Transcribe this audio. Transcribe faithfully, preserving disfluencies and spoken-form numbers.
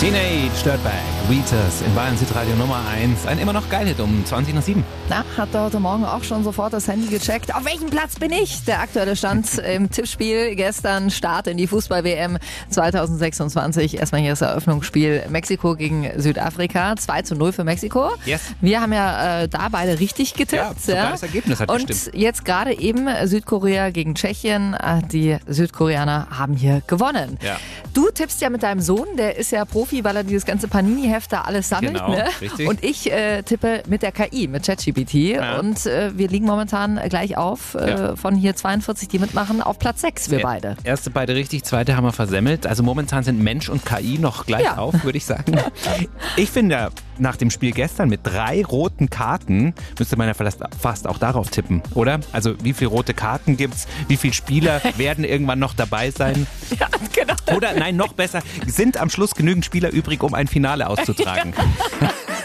Teenage Dirtbag, Wheatus in Bayern Südradio Nummer eins. Ein immer noch Geilhit um zwanzig nach sieben. Na, hat er heute Morgen auch schon sofort das Handy gecheckt. Auf welchem Platz bin ich? Der aktuelle Stand im Tippspiel. Gestern Start in die Fußball-W M zwanzig sechsundzwanzig. Erstmal hier das Eröffnungsspiel Mexiko gegen Südafrika. zwei zu null für Mexiko. Yes. Wir haben ja äh, da beide richtig getippt. Ja, sogar ja. das Ergebnis hat Und gestimmt. jetzt gerade eben Südkorea gegen Tschechien. Äh, die Südkoreaner haben hier gewonnen. Ja. Du tippst ja mit deinem Sohn, der ist ja Profi, weil er dieses ganze Panini-Heft da alles sammelt. Genau, ne? richtig. Und ich äh, tippe mit der K I, mit ChatGPT. Ja. Und äh, wir liegen momentan gleich auf, äh, Ja. von hier zweiundvierzig, die mitmachen, auf Platz sechs, wir Ja, beide. Erste beide richtig, zweite haben wir versemmelt. Also momentan sind Mensch und K I noch gleich Ja. auf, würde ich sagen. Ich finde, nach dem Spiel gestern mit drei roten Karten müsste man ja fast, fast auch darauf tippen, oder? Also wie viele rote Karten gibt's? Wie viele Spieler werden irgendwann noch dabei sein? Ja, genau. Oder nein, noch besser, sind am Schluss genügend Spieler übrig, um ein Finale auszutragen? Ja.